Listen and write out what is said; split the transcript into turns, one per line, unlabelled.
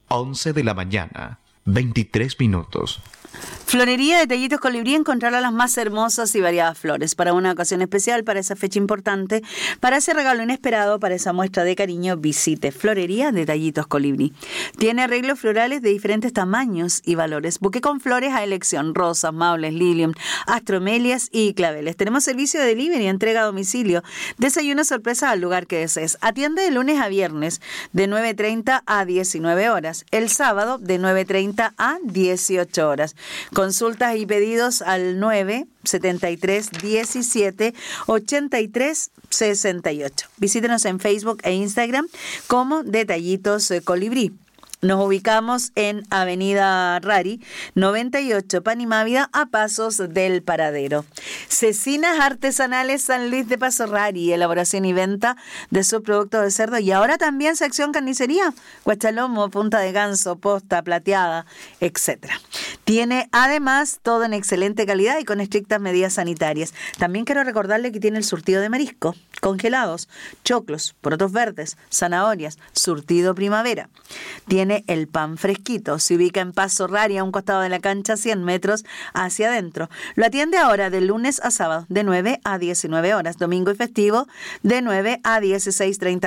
11 de la mañana, 23 minutos.
Florería Detallitos Colibrí encontrará las más hermosas y variadas flores para una ocasión especial, para esa fecha importante, para ese regalo inesperado, para esa muestra de cariño. Visite Florería Detallitos Colibrí. Tiene arreglos florales de diferentes tamaños y valores. Buque con flores a elección: rosas, maules, lilium, astromelias y claveles. Tenemos servicio de delivery, entrega a domicilio, desayuno sorpresa al lugar que desees. Atiende de lunes a viernes de 9:30 a 19 horas. El sábado de 9:30 a 18 horas. Consultas y pedidos al 973 17 83 68. Visítenos en Facebook e Instagram como Detallitos Colibrí. Nos ubicamos en Avenida Rari, 98, Panimávida, a pasos del Paradero. Cecinas Artesanales San Luis de Paso Rari, elaboración y venta de subproductos de cerdo, y ahora también sección carnicería, guachalomo, punta de ganso, posta, plateada, etc. Tiene además todo en excelente calidad y con estrictas medidas sanitarias. También quiero recordarle que tiene el surtido de marisco, congelados, choclos, porotos verdes, zanahorias, surtido primavera. Tiene el pan fresquito, se ubica en Paso Rari, a un costado de la cancha, 100 metros hacia adentro. Lo atiende ahora de lunes a sábado, de 9 a 19 horas, domingo y festivo, de 9 a 16:30